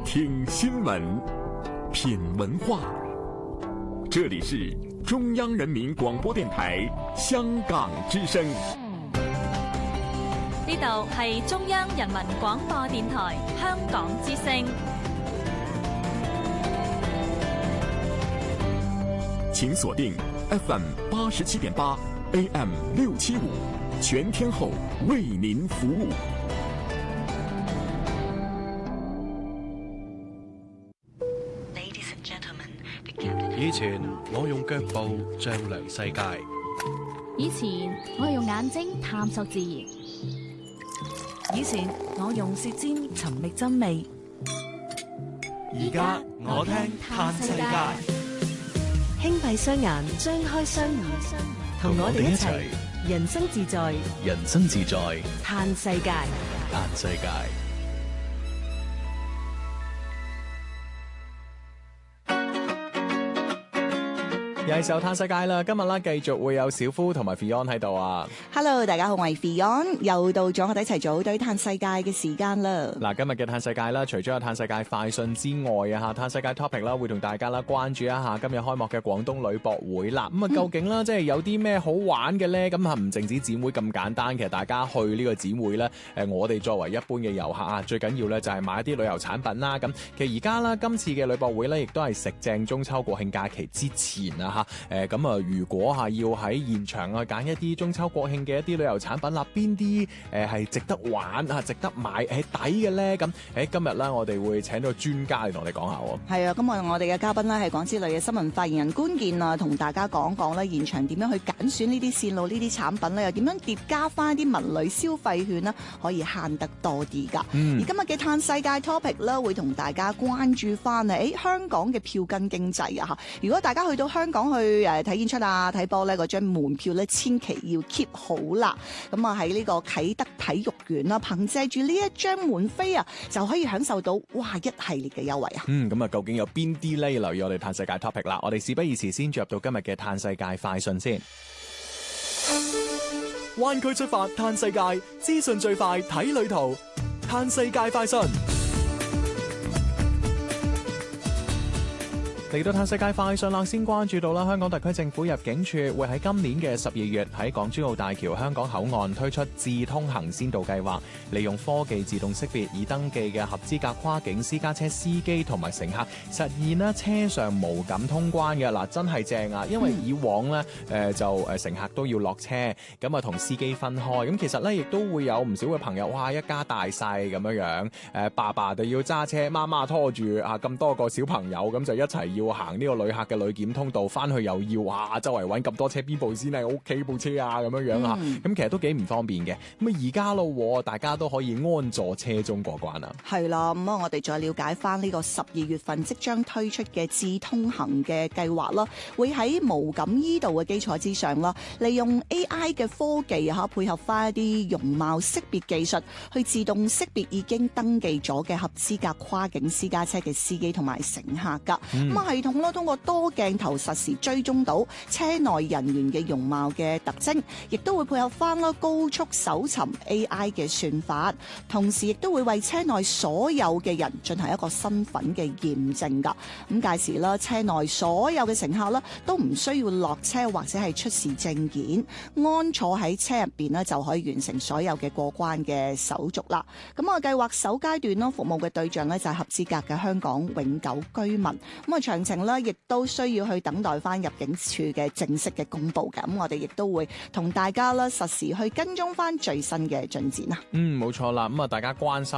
听新闻，品文化。这里是中央人民广播电台香港之声。 呢度係中央人民廣播電台香港之聲。 請鎖定 FM 87.8 AM 675，全天候為您服務。 以前我用腳步丈量世界， 以前我係用眼睛探索自然， 以前我用舌尖尋覓真味， 而家我聽嘆世界。 輕閉雙眼，張開雙耳，同我哋一齊人生自在， 人生自在， 嘆世界， 嘆世界。又係時候嘆世界啦！今日啦，繼續會有小夫同埋 Fion 喺度啊。 Hello， 大家好，我係 Fion，又到咗我哋一齊組隊嘆世界嘅時間啦。 嗱，今日嘅嘆世界啦，除咗有嘆世界快訊之外啊，嘆世界 topic 啦，會同大家啦關注一下今日開幕嘅廣東旅博會啦。咁啊，究竟啦，即係有啲咩好玩嘅咧？咁啊，唔淨止展會咁簡單，其實大家去呢個展會咧，我哋作為一般嘅遊客啊，最緊要咧就係買一啲旅遊產品啦。咁其實而家啦，今次嘅旅博會咧，亦都係食正中秋國慶假期之前啊。咁啊，如果要喺現場去揀一啲中秋國慶嘅一啲旅遊產品啦，邊啲係值得玩啊、值得買係抵嘅咧？咁今日咧，我哋會請到專家嚟同你講下喎。 係啊，咁我哋嘅嘉賓咧係廣之旅嘅新聞發言人官健啊，同大家講講咧現場點樣去揀選呢啲線路呢啲產品咧，又點樣疊加翻啲文旅消費券呢，可以慳得多啲㗎。而今日嘅嘆世界 topic 咧，會同大家關注翻香港嘅票根經濟啊嚇。如果大家去到香港去睇演出啊、睇波咧，嗰張門票咧，千祈要 keep 好啦。咁啊喺呢個啟德體育園啦，憑借住呢一張門飛啊，就可以享受到哇一系列嘅優惠啊。 咁啊，究竟有邊啲咧？要留意我哋嘆世界 topic 啦。我哋事不宜遲，先進入到今日嘅嘆世界快訊先。灣區出發嘆世界，資訊最快睇旅途。嘆世界快訊。嚟到嘆世界快訊啦，先關注到啦，香港特區政府入境處會喺今年嘅12月喺港珠澳大橋香港口岸推出智通行先導計劃，利用科技自動識別已登記嘅合資格跨境私家車司機同埋乘客，實現啦車上無感通關嘅。嗱，真係正啊！因為以往咧就乘客都要落車，咁啊同司機分開，咁其實咧亦都會有唔少嘅朋友，哇一家大細咁樣爸爸就要揸車，媽媽拖住咁多個小朋友，咁就一齊要行呢個旅客嘅旅檢通道，翻去又要周圍揾咁多車，邊部先係屋企部車啊咁樣啊，咁其實都幾唔方便嘅。咁啊而家咯，大家都可以安坐車中過關啦。係啦，咁我哋再了解翻呢個12月份即將推出嘅智通行嘅計劃啦，會喺無感依度嘅基礎之上啦，利用 AI 嘅科技配合翻一啲容貌識別技術，去自動識別已經登記咗嘅合資格跨境私家車嘅司機同埋乘客噶。咁系統通過多鏡頭實時追蹤到車內人員嘅容貌嘅特徵，亦都會配合翻高速搜尋 AI 嘅算法，同時亦都會為車內所有嘅人進行一個身份嘅驗證噶。咁屆時啦，車內所有嘅乘客啦都唔需要落車或者係出示證件，安坐喺車入邊就可以完成所有嘅過關嘅手續啦。咁計劃首階段服務嘅對象就係合資格嘅香港永久居民。咁詳情亦都需要去等待翻入境處嘅正式嘅公布嘅。咁我哋亦都會同大家實時去跟蹤翻最新嘅進展啊。 冇錯啦。咁大家關心